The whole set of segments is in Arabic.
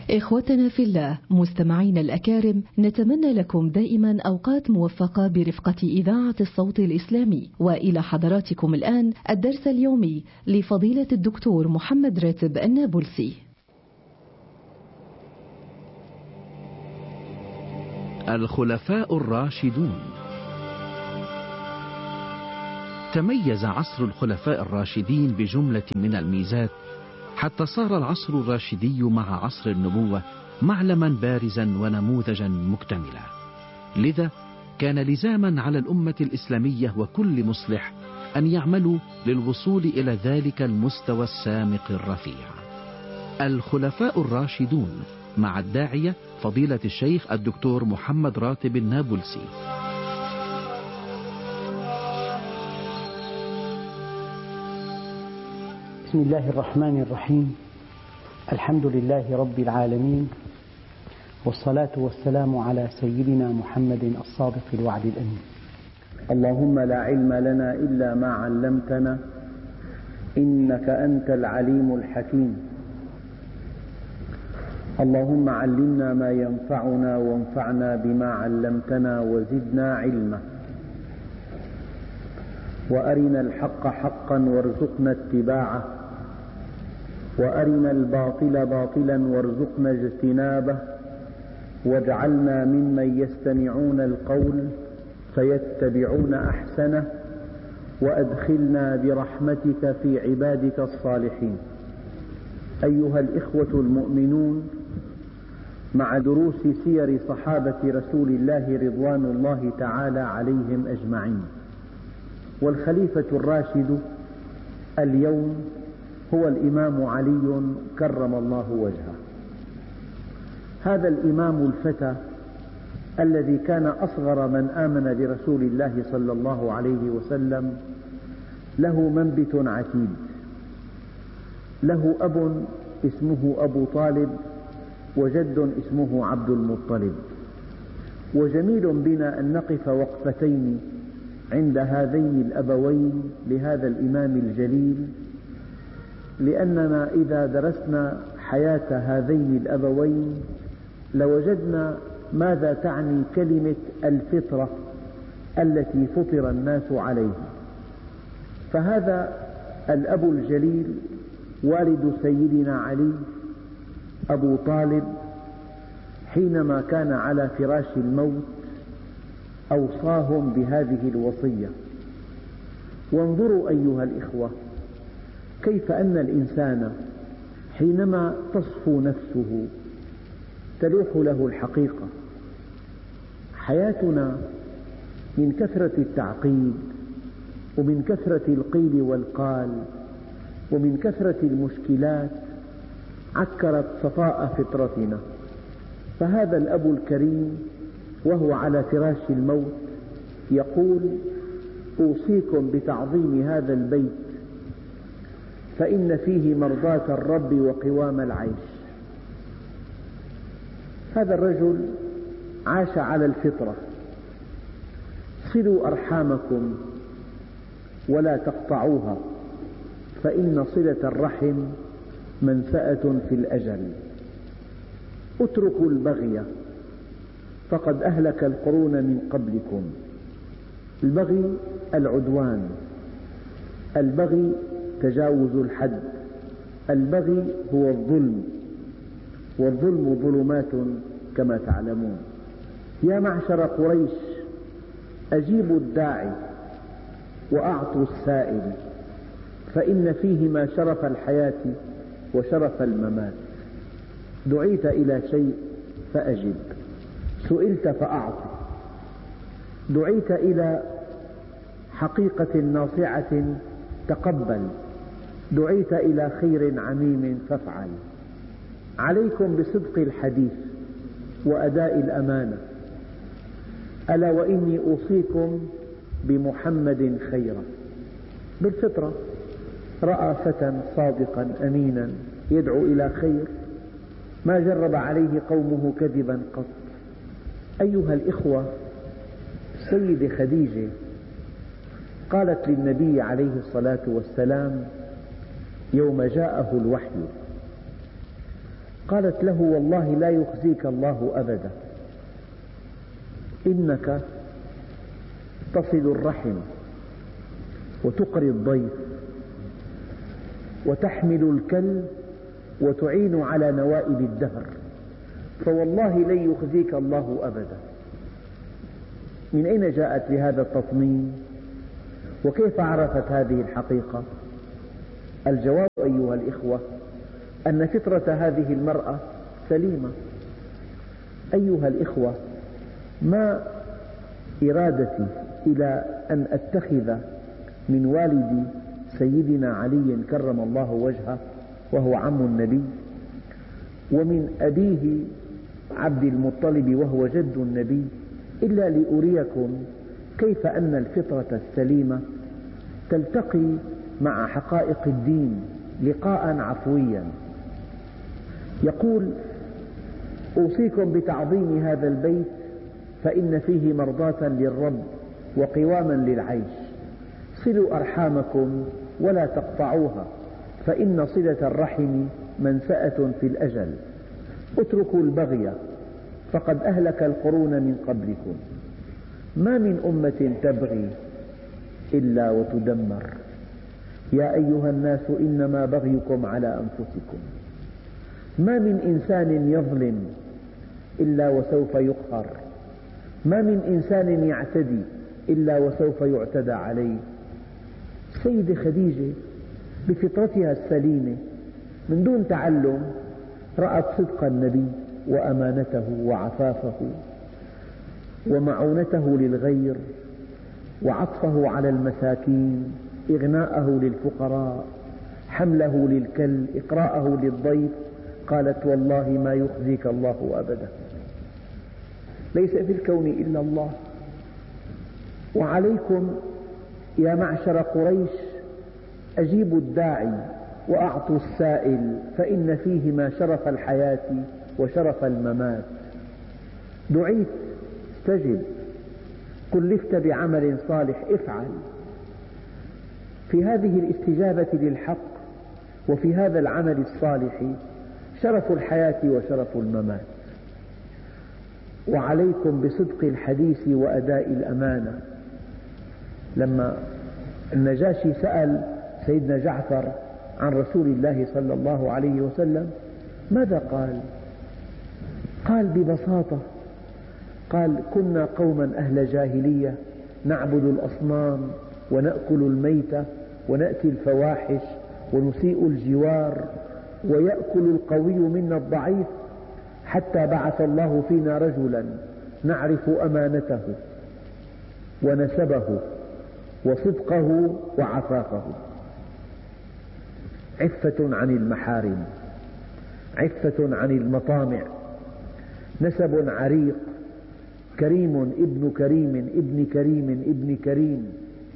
إخوتنا في الله مستمعين الأكارم، نتمنى لكم دائما أوقات موفقة برفقة إذاعة الصوت الإسلامي. وإلى حضراتكم الآن الدرس اليومي لفضيلة الدكتور محمد راتب النابلسي. الخلفاء الراشدون. تميز عصر الخلفاء الراشدين بجملة من الميزات، حتى صار العصر الراشدي مع عصر النبوة معلما بارزا ونموذجا مكتملا. لذا كان لزاما على الأمة الإسلامية وكل مصلح أن يعملوا للوصول إلى ذلك المستوى السامق الرفيع. الخلفاء الراشدون مع الداعية فضيلة الشيخ الدكتور محمد راتب النابلسي. بسم الله الرحمن الرحيم. الحمد لله رب العالمين، والصلاة والسلام على سيدنا محمد الصادق الوعد الأمين. اللهم لا علم لنا إلا ما علمتنا إنك أنت العليم الحكيم. اللهم علمنا ما ينفعنا وانفعنا بما علمتنا وزدنا علما، وأرنا الحق حقا وارزقنا اتباعه، وأرنا الباطل باطلا وارزقنا اجتنابه، واجعلنا ممن يستمعون القول فيتبعون أحسنه، وأدخلنا برحمتك في عبادك الصالحين. أيها الإخوة المؤمنون، مع دروس سير صحابة رسول الله رضوان الله تعالى عليهم أجمعين، والخليفة الراشد اليوم هو الإمام علي كرم الله وجهه. هذا الإمام الفتى الذي كان أصغر من آمن برسول الله صلى الله عليه وسلم له منبت عتيد، له أب اسمه أبو طالب وجد اسمه عبد المطلب. وجميل بنا أن نقف وقفتين عند هذين الأبوين لهذا الإمام الجليل، لأننا إذا درسنا حياة هذين الأبوين لوجدنا ماذا تعني كلمة الفطرة التي فطر الناس عليها. فهذا الأب الجليل والد سيدنا علي أبو طالب حينما كان على فراش الموت أوصاهم بهذه الوصية. وانظروا أيها الإخوة كيف أن الإنسان حينما تصفو نفسه تلوح له الحقيقة. حياتنا من كثرة التعقيد ومن كثرة القيل والقال ومن كثرة المشكلات عكرت صفاء فطرتنا. فهذا الأب الكريم وهو على فراش الموت يقول: أوصيكم بتعظيم هذا البيت فإن فيه مرضاة الرب وقوام العيش. هذا الرجل عاش على الفطرة: صلوا أرحامكم ولا تقطعوها فإن صلة الرحم منسأة في الأجل. اتركوا البغي فقد أهلك القرون من قبلكم. البغي العدوان، البغي تجاوز الحد، البغي هو الظلم، والظلم ظلمات كما تعلمون. يا معشر قريش أجيبوا الداعي وأعطوا السائل فإن فيهما شرف الحياة وشرف الممات. دعيت إلى شيء فأجب، سئلت فأعط، دعيت إلى حقيقة ناصعة تقبل، دعيت إلى خير عميم فافعل. عليكم بصدق الحديث وأداء الأمانة، ألا وإني أوصيكم بمحمد خيرا. بالفطرة رأى فتى صادقا أمينا يدعو إلى خير ما جرب عليه قومه كذبا قط. أيها الإخوة، السيدة خديجة قالت للنبي عليه الصلاة والسلام يوم جاءه الوحي: قالت له: والله لا يخزيك الله أبدا، إنك تصل الرحم وتقري الضيف وتحمل الكل وتعين على نوائب الدهر، فوالله لن يخزيك الله أبدا. من أين جاءت بهذا التطمين؟ وكيف عرفت هذه الحقيقة؟ الجواب أيها الإخوة أن فطرة هذه المرأة سليمة. أيها الإخوة، ما إرادتي إلى أن أتخذ من والد سيدنا علي كرم الله وجهه وهو عم النبي، ومن أبيه عبد المطلب وهو جد النبي، إلا لأريكم كيف أن الفطرة السليمة تلتقي مع حقائق الدين لقاء عفويا. يقول: أوصيكم بتعظيم هذا البيت فإن فيه مرضاة للرب وقواما للعيش، صلوا أرحامكم ولا تقطعوها فإن صلة الرحم منسأة في الأجل، اتركوا البغي فقد أهلك القرون من قبلكم، ما من أمة تبغي إلا وتدمر، يا أيها الناس إنما بغيكم على أنفسكم، ما من إنسان يظلم إلا وسوف يقهر، ما من إنسان يعتدي إلا وسوف يعتدى عليه. السيدة خديجة بفطرتها السليمة من دون تعلم رأت صدق النبي وأمانته وعفافه ومعونته للغير وعطفه على المساكين، إغناءه للفقراء، حمله للكل، إقراءه للضيف. قالت: والله ما يخزيك الله أبدا، ليس في الكون إلا الله. وعليكم يا معشر قريش أجيبوا الداعي وأعطوا السائل، فإن فيهما شرف الحياة وشرف الممات. دعيت استجب، كلفت بعمل صالح افعل. في هذه الاستجابة للحق وفي هذا العمل الصالح شرف الحياة وشرف الممات. وعليكم بصدق الحديث وأداء الأمانة. لما النجاشي سأل سيدنا جعفر عن رسول الله صلى الله عليه وسلم ماذا قال؟ قال ببساطة، قال: كنا قوما أهل جاهلية نعبد الأصنام ونأكل الميتة ونأتي الفواحش ونسيء الجوار ويأكل القوي منا الضعيف، حتى بعث الله فينا رجلا نعرف أمانته ونسبه وصدقه وعفافه، عفة عن المحارم، عفة عن المطامع، نسب عريق، كريم ابن كريم ابن كريم ابن كريم.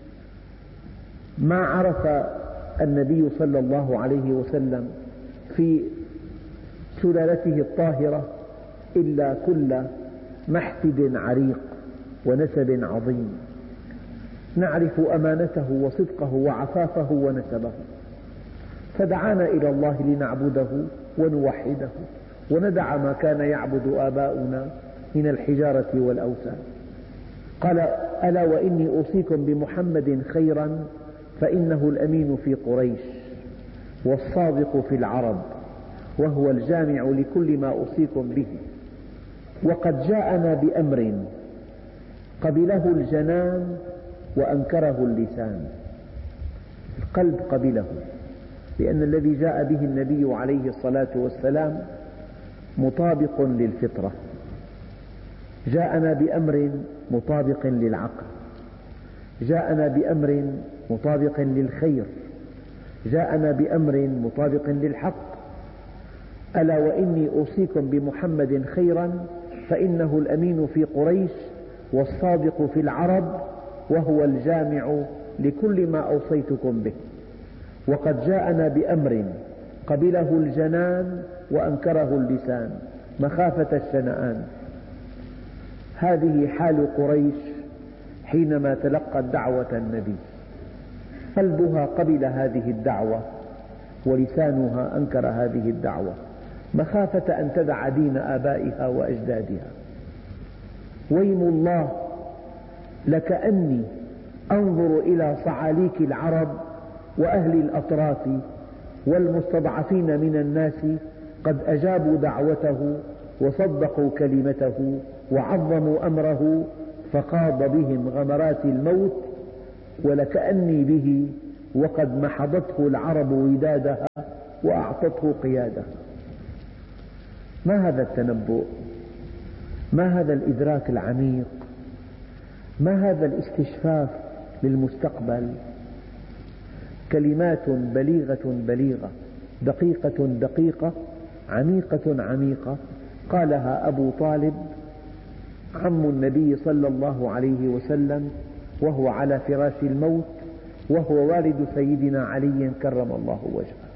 ما عرف النبي صلى الله عليه وسلم في سلالته الطاهرة إلا كل محفد عريق ونسب عظيم، نعرف أمانته وصدقه وعفافه ونسبه، فدعانا إلى الله لنعبده ونوحده وندع ما كان يعبد آباؤنا من الحجارة والأوثان. قال: ألا وإني أوصيكم بمحمد خيرا فإنه الأمين في قريش والصادق في العرب وهو الجامع لكل ما أوصيكم به، وقد جاءنا بأمر قبله الجنان وأنكره اللسان. القلب قبله، لأن الذي جاء به النبي عليه الصلاة والسلام مطابق للفطرة. جاءنا بأمر مطابق للعقل، جاءنا بأمر مطابق للخير، جاءنا بأمر مطابق للحق. ألا وإني أوصيكم بمحمد خيرا فإنه الأمين في قريش والصادق في العرب وهو الجامع لكل ما أوصيتكم به، وقد جاءنا بأمر قبله الجنان وأنكره اللسان مخافة الشنآن. هذه حال قريش حينما تلقت دعوة النبي، قلبها قبل هذه الدعوة ولسانها أنكر هذه الدعوة. مخافة أن تدع دين آبائها وأجدادها. ويم الله لكأني أنظر إلى صعاليك العرب وأهل الأطراف والمستضعفين من الناس قد أجابوا دعوته وصدقوا كلمته وعظموا أمره فقاض بهم غمرات الموت، ولكأني به وقد محضته العرب ودادها وأعطته قيادها. ما هذا التنبؤ؟ ما هذا الإدراك العميق؟ ما هذا الاستشفاف للمستقبل؟ كلمات بليغة بليغة، دقيقة دقيقة، عميقة عميقة، قالها أبو طالب عم النبي صلى الله عليه وسلم وهو على فراش الموت، وهو والد سيدنا علي كرم الله وجهه.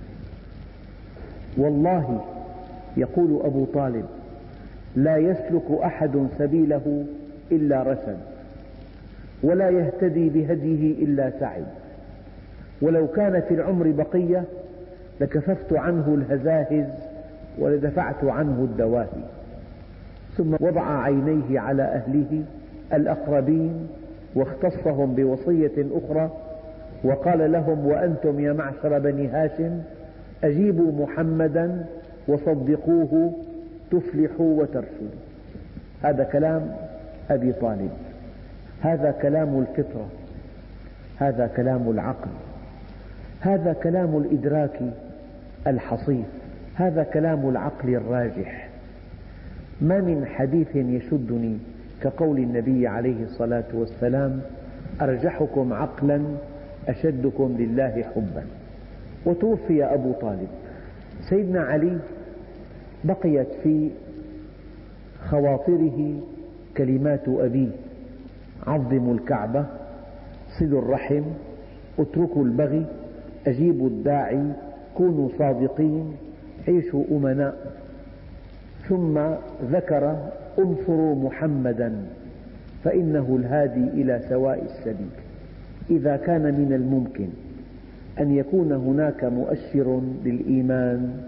والله يقول أبو طالب لا يسلك أحد سبيله إلا رشد، ولا يهتدي بهديه إلا سعد، ولو كان في العمر بقية لكففت عنه الهزاهز ولدفعت عنه الدواهي. ثم وضع عينيه على أهله الأقربين واختصهم بوصية أخرى وقال لهم: وأنتم يا معشر بني هاشم أجيبوا محمدا وصدقوه تفلحوا وترشدوا. هذا كلام أبي طالب، هذا كلام الفطرة، هذا كلام العقل، هذا كلام الإدراك الحصيف، هذا كلام العقل الراجح. ما من حديث يشدني كقول النبي عليه الصلاة والسلام: أرجحكم عقلا أشدكم لله حبا. وتوفي أبو طالب. سيدنا علي بقيت في خواطره كلمات أبيه: عظموا الكعبة، صلوا الرحم، اتركوا البغي، أجيبوا الداعي، كونوا صادقين، عيشوا أمناء. ثم ذكر: انصروا محمدا فإنه الهادي إلى سواء السبيل. إذا كان من الممكن أن يكون هناك مؤشر للإيمان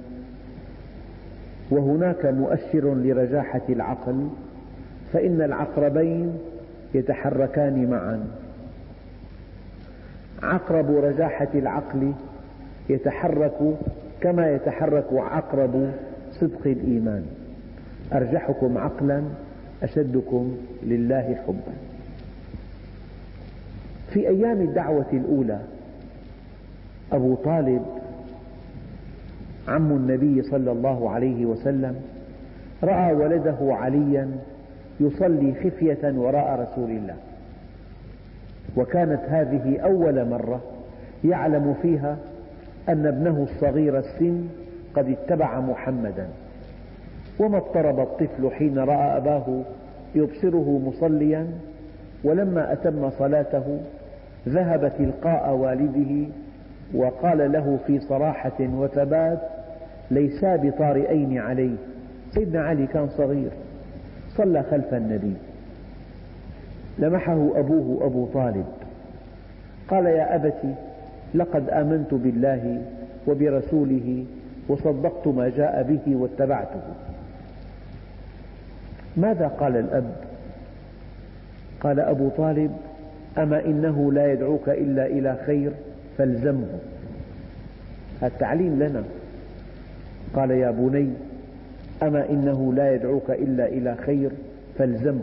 وهناك مؤشر لرجاحة العقل، فإن العقربين يتحركان معا. عقرب رجاحة العقل يتحرك كما يتحرك عقرب صدق الإيمان. أرجحكم عقلا أشدكم لله حبا. في أيام الدعوة الأولى أبو طالب عم النبي صلى الله عليه وسلم رأى ولده عليا يصلي خفية وراء رسول الله، وكانت هذه أول مرة يعلم فيها أن ابنه الصغير السن قد اتبع محمدا. وما اضطرب الطفل حين رأى أباه يبصره مصليا، ولما أتم صلاته ذهب تلقاء والده وقال له في صراحة وثبات: ليسا بطارئين عليه. سيدنا علي كان صغير، صلى خلف النبي، لمحه أبوه أبو طالب، قال: يا أبت لقد آمنت بالله وبرسوله وصدقت ما جاء به واتبعته. ماذا قال الأب؟ قال أبو طالب: أما إنه لا يدعوك إلا إلى خير فالزمه. التعليم لنا. قال: يا بني أما إنه لا يدعوك إلا إلى خير فالزمه.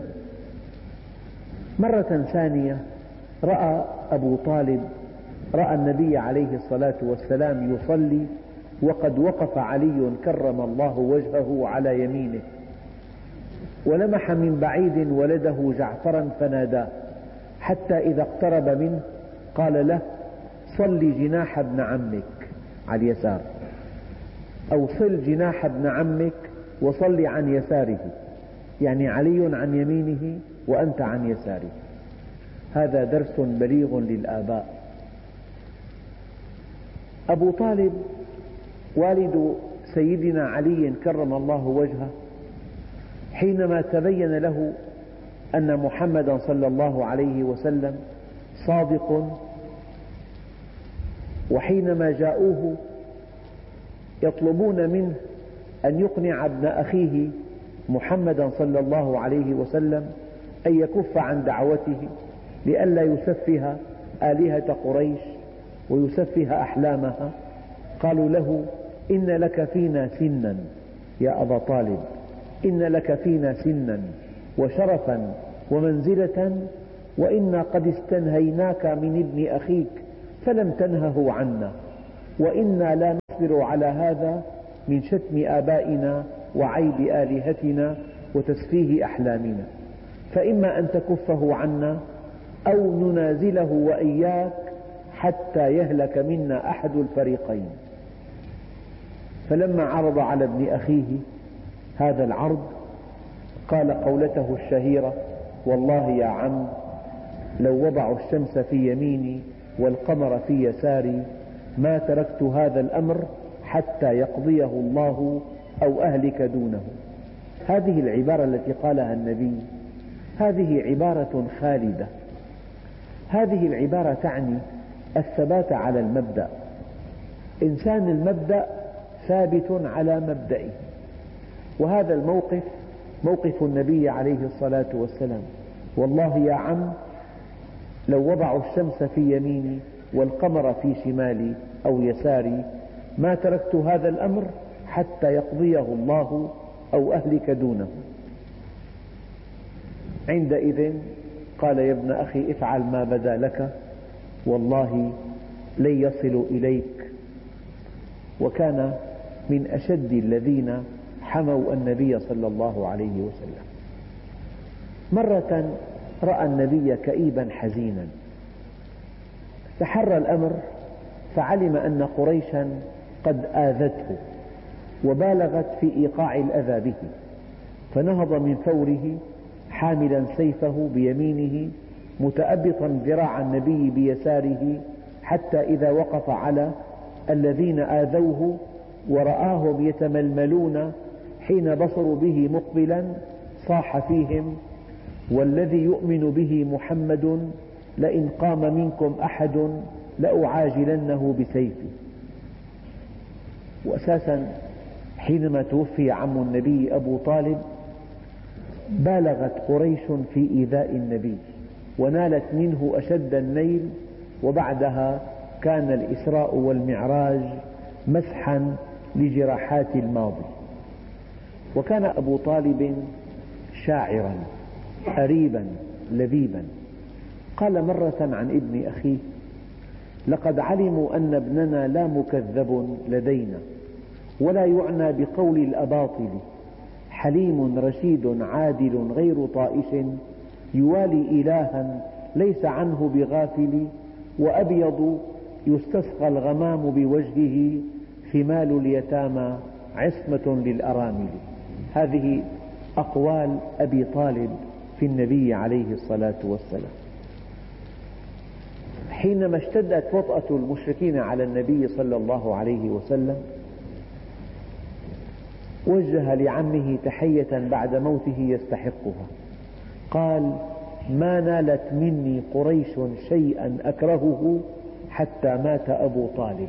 مرة ثانية رأى أبو طالب النبي عليه الصلاة والسلام يصلي وقد وقف علي كرم الله وجهه على يمينه، ولمح من بعيد ولده جعفرا فناداه، حتى إذا اقترب منه قال له: صل جناح ابن عمك على اليسار، أو صل جناح ابن عمك وصل عن يساره، يعني علي عن يمينه وأنت عن يساره. هذا درس بليغ للآباء. أبو طالب والد سيدنا علي كرم الله وجهه حينما تبين له أن محمدا صلى الله عليه وسلم صادق، وحينما جاءوه يطلبون منه أن يقنع ابن أخيه محمدا صلى الله عليه وسلم أن يكف عن دعوته لئلا يسفه آلهة قريش ويسفه أحلامها. قالوا له: إن لك فينا سنا يا أبا طالب، إن لك فينا سنا وشرفا ومنزلة، وإنا قد استنهيناك من ابن أخيك فلم تنهه عنا، وإنا لا نصبر على هذا من شتم آبائنا وعيب آلهتنا وتسفيه أحلامنا، فإما أن تكفه عنا أو ننازله وإياك حتى يهلك منا أحد الفريقين. فلما عرض على ابن أخيه هذا العرض قال قولته الشهيرة: والله يا عم لو وضعوا الشمس في يميني والقمر في يساري ما تركت هذا الأمر حتى يقضيه الله أو أهلك دونه. هذه العبارة التي قالها النبي هذه عبارة خالدة، هذه العبارة تعني الثبات على المبدأ. إنسان المبدأ ثابت على مبدئه، وهذا الموقف موقف النبي عليه الصلاة والسلام: والله يا عم لو وضعوا الشمس في يميني والقمر في شمالي أو يساري ما تركت هذا الأمر حتى يقضيه الله أو أهلك دونه. عندئذ قال: يا ابن أخي افعل ما بدا لك والله لن يصلوا إليك. وكان من أشد الذين حموا النبي صلى الله عليه وسلم. مرة رأى النبي كئيبا حزينا، تحرى الأمر فعلم أن قريشا قد آذته وبالغت في إيقاع الأذى به، فنهض من فوره حاملا سيفه بيمينه متأبطا ذراع النبي بيساره، حتى إذا وقف على الذين آذوه ورآهم يتململون حين بصروا به مقبلا صاح فيهم: والذي يؤمن به محمد لئن قام منكم أحد لأعاجلنه بسيفي. وأساسا حينما توفي عم النبي أبو طالب بالغت قريش في إيذاء النبي ونالت منه أشد النيل، وبعدها كان الإسراء والمعراج مسحا لجراحات الماضي. وكان أبو طالب شاعرا أريبا لبيبا. قال مرة عن ابن أخيه: لقد علموا أن ابننا لا مكذب لدينا ولا يعنى بقول الأباطل، حليم رشيد عادل غير طائش، يوالي إلها ليس عنه بغافل، وأبيض يستسقى الغمام بوجهه، ثمال اليتامى عصمة للأرامل. هذه أقوال أبي طالب في النبي عليه الصلاة والسلام. حينما اشتدت وطأة المشركين على النبي صلى الله عليه وسلم وجه لعمه تحية بعد موته يستحقها، قال: ما نالت مني قريش شيئا أكرهه حتى مات أبو طالب.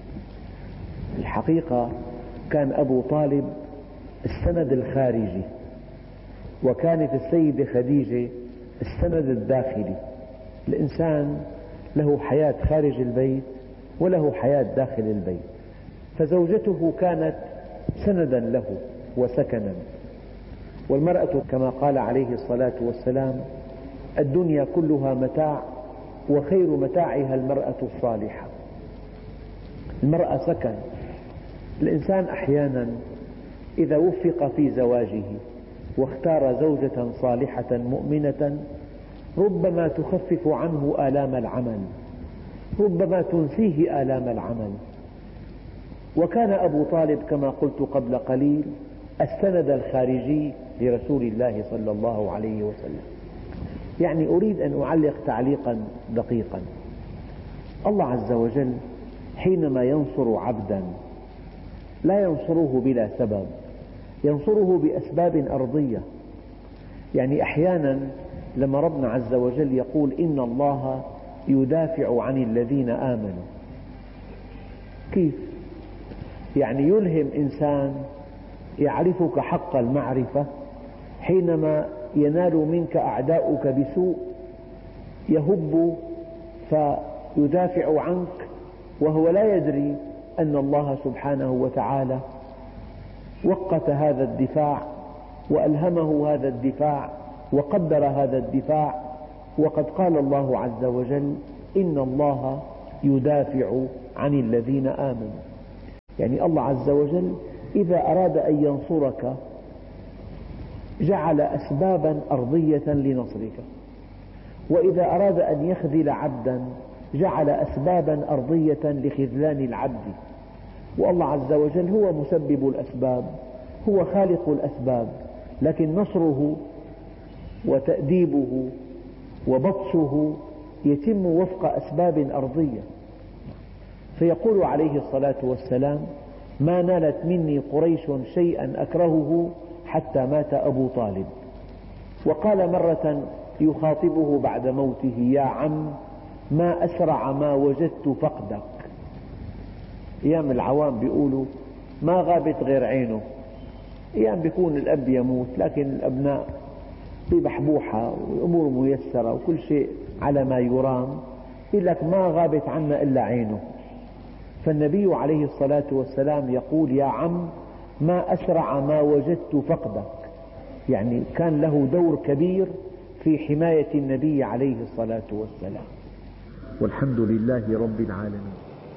الحقيقة كان أبو طالب السند الخارجي، وكانت السيدة خديجة السند الداخلي. الإنسان له حياة خارج البيت وله حياة داخل البيت، فزوجته كانت سندا له وسكنا. والمرأة كما قال عليه الصلاة والسلام: الدنيا كلها متاع وخير متاعها المرأة الصالحة. المرأة سكن. الإنسان أحيانا إذا وفق في زواجه واختار زوجة صالحة مؤمنة ربما تخفف عنه آلام العمل، ربما تنسيه آلام العمل. وكان أبو طالب كما قلت قبل قليل السند الخارجي لرسول الله صلى الله عليه وسلم. يعني أريد أن أعلق تعليقا دقيقا. الله عز وجل حينما ينصر عبدا لا ينصره بلا سبب، ينصره بأسباب أرضية. يعني أحيانا لما ربنا عز وجل يقول: إن الله يدافع عن الذين آمنوا، كيف؟ يعني يلهم إنسان يعرفك حق المعرفة حينما ينال منك أعداؤك بسوء يهب فيدافع عنك وهو لا يدري أن الله سبحانه وتعالى وقت هذا الدفاع وألهمه هذا الدفاع وقدر هذا الدفاع. وقد قال الله عز وجل: إن الله يدافع عن الذين آمنوا. يعني الله عز وجل إذا أراد أن ينصرك جعل أسبابا أرضية لنصرك، وإذا أراد أن يخذل عبدا جعل أسبابا أرضية لخذلان العبد. والله عز وجل هو مسبب الأسباب، هو خالق الأسباب، لكن نصره وتأديبه وبطشه يتم وفق أسباب أرضية. فيقول عليه الصلاة والسلام: ما نالت مني قريش شيئا أكرهه حتى مات أبو طالب. وقال مرة يخاطبه بعد موته: يا عم، ما أسرع ما وجدت فقدك. أيام العوام بيقولوا ما غابت غير عينه. أيام بيكون الأب يموت لكن الأبناء ببحبوحة والأمور ميسرة وكل شيء على ما يرام، يقول لك ما غابت عنا إلا عينه. فالنبي عليه الصلاة والسلام يقول: يا عم، ما أسرع ما وجدت فقدك. يعني كان له دور كبير في حماية النبي عليه الصلاة والسلام. والحمد لله رب العالمين.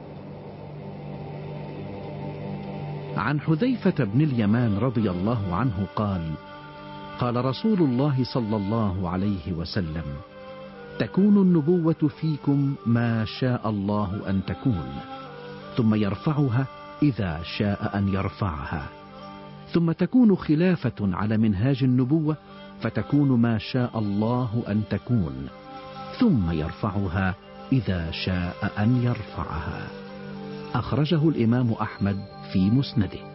عن حذيفة بن اليمان رضي الله عنه قال: قال رسول الله صلى الله عليه وسلم: تكون النبوة فيكم ما شاء الله أن تكون، ثم يرفعها إذا شاء أن يرفعها، ثم تكون خلافة على منهاج النبوة فتكون ما شاء الله أن تكون، ثم يرفعها إذا شاء أن يرفعها. أخرجه الإمام أحمد في مسنده.